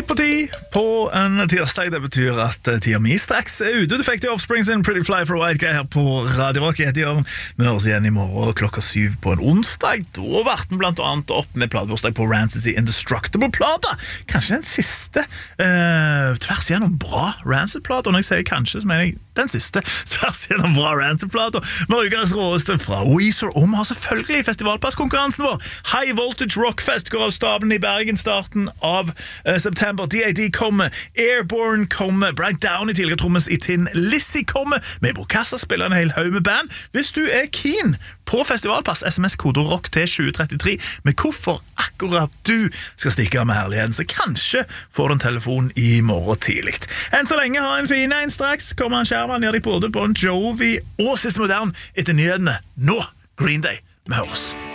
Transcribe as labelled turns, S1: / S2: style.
S1: på 10 på en tirsdag. Det betyr at tida mi straks ute. Du fikk The Offspring sin Pretty Fly for a White Guy her på Radio Rock. Jeg heter Jørn. Vi høres igjen i morgen klokka 7 på en onsdag. Da vart den blant annet opp med platebursdag på Rancid Indestructible-plata. Kanskje den siste tvers gjennom bra Rancid-plata. Og når jeg sier kanskje, så mener jeg den siste tvers gjennom bra Rancid-plata. Norges råeste fra Weezer. Og vi har selvfølgelig festivalpasskonkurransen vår. High Voltage Rockfest går av stabelen i Bergen starten av september. DAD kommer, Airborne kommer, Brian Downey, tidligere trommes i Tin Lizzy kommer, med Bokassa spiller en hel haug med band. Hvis du er keen på festivalpass, SMS-koder ROCK til 2033 med hvorfor akkurat du skal stikke av med herligheten, så kanskje får du en telefon i morgen tidlig. Enn så lenge har en fin en. Straks kommer han skjermen, gjør de både Bon Jovi og System of a Down etter nyhetene. Nå, Green Day, med oss.